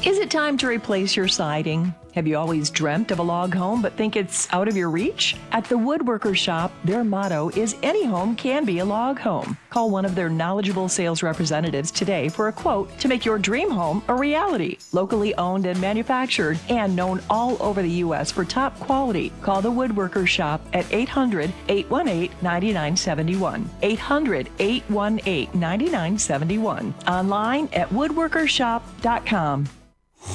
Is it time to replace your siding? Have you always dreamt of a log home but think it's out of your reach? At the Woodworker Shop, their motto is any home can be a log home. Call one of their knowledgeable sales representatives today for a quote to make your dream home a reality. Locally owned and manufactured and known all over the U.S. for top quality. Call the Woodworker Shop at 800-818-9971. 800-818-9971. Online at woodworkershop.com.